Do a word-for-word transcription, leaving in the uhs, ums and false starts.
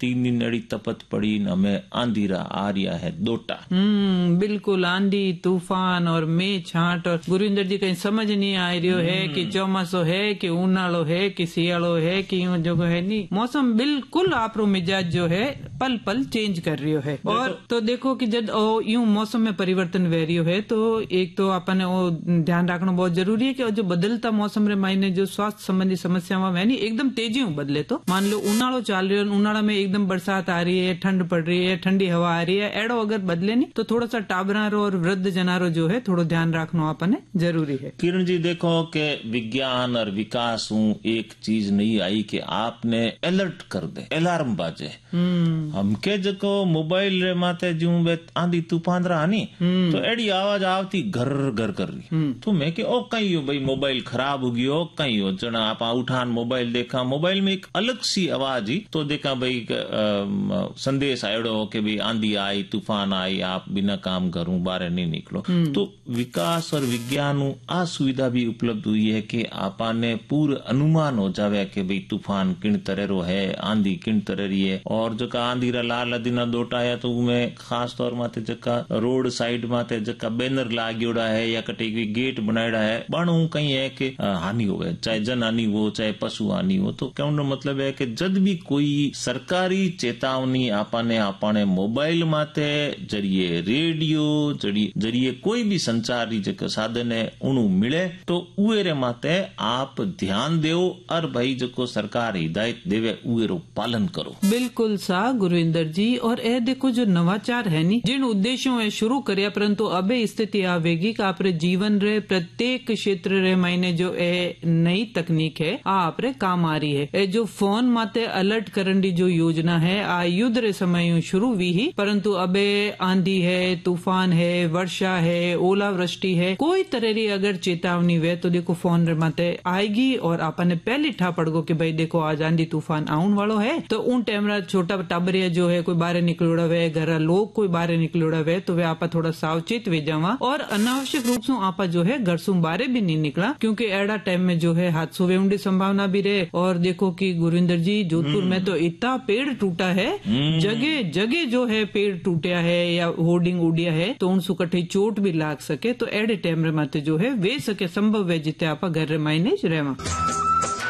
तीन दिन अड़ी तपत पड़ी न हमें आंधीरा आ रिया है दोटा। हम्म बिल्कुल आंधी तूफान और में छाट और गुरुविंदर जी कहीं समझ नहीं आ रही है कि चौमासो है कि उनालो है कि सियालो है कि यूं जो है नहीं मौसम बिल्कुल आपरो मिजाज जो है पल पल चेंज कर रही है। और तो देखो कि जब यूं मौसम में परिवर्तन वे रही है तो एक तो अपन वो ध्यान रखना बहुत जरूरी है कि जो बदलता मौसम रे मायने जो स्वास्थ्य संबंधी समस्याओं है नहीं एकदम तेजी में बदले। तो मान लो उनालो चाल रही है, उनाड़ा में एकदम बरसात आ रही है, ठंड पड़ रही है, ठंडी हवा आ रही है, एड़ो अगर बदले नहीं तो थोड़ा सा टाबरारो और वृद्ध जनारो जो है थोड़ा ध्यान रखना अपने जरूरी है। किरण जी देखो कि विज्ञान और विकास हूँ एक चीज नहीं आई कि आपने अलर्ट कर दे अलार्म बाजे। हमके जो मोबाइल रे माते जू आंधी तूफान रहा नी तो एड़ी आवाज आवती घर घर कर रही तो मैं कि ओ कहीं हो भाई मोबाइल खराब हो गयो कहीं हो जना आप उठान मोबाइल देखा मोबाइल में एक अलग सी आवाज ही तो देखा भाई संदेश आयो कि भाई आंधी आई तूफान आई आप बिना काम करूं बाहर नहीं निकलो। तो विकास और विज्ञान आ सुविधा भी उपलब्ध हुई है कि आपने पूर्ण अनुमान हो जावे कि भाई तूफान किन तरह रो है आंधी किन तरह रही है। और जो आंधी रा लाल दिना दोटा आया तो उनमें खास तौर माते जका रोड साइड माते जका बैनर लागयोड़ा है या कटे गेट बनायड़ा है बाणु कहीं है कि हानि हो गए चाहे जन हानि हो चाहे पशु हानि हो। तो कहने मतलब है कि जब भी कोई सरकारी चेतावनी आपने आपने मोबाइल माते जरिए रेडियो जरिए कोई भी संचारी जो साधन है उनु मिले तो उरे माते आप ध्यान दो और भाई जो सरकार हिदायत देवे उरो पालन करो। बिल्कुल सा गुरुविंदर जी। और ए देखो जो नवाचार है नी जिन उद्देश्यों है शुरू करया परंतु अबे स्थिति आवेगी कि आपरे जीवन रे प्रत्येक क्षेत्र रे मायने जो ए नई तकनीक है आप रे काम आ रही है। ए जो फोन माते अलर्ट करन दी जो योजना है आ युद्ध रे समय शुरू हुई ही परंतु अबे आंधी है तूफान है वर्षा है ओलावृष्टि है कोई तरह री अगर चेतावनी वे तो देखो फोन रे माते आएगी और आपने पहले ठा पड़गो कि भाई देखो आज आंधी तूफान आउन वालो है। तो उन टाइम छोटा टाबरिया जो है कोई बाहर निकलोड़ा वे घर लोग कोई बाहर निकलोड़ा वे तो वे आपा थोड़ा सावचेत वे जावा और अनावश्यक रूप से आपा जो है घर से बाहर भी नहीं निकला क्योंकि एड़ा टाइम में जो है हादसों वे उनकी संभावना भी रहे। और देखो कि गुरुविंदर जी जोधपुर में तो इतना पेड़ टूटा है जगह जगह जो है पेड़ टूटा है या होर्डिंग उड़िया है तो उन सुकठी चोट भी लाग सके। तो एड़े टाइम रे माते जो है वे सके संभव है जिते आपा घर रे मायने रहवा।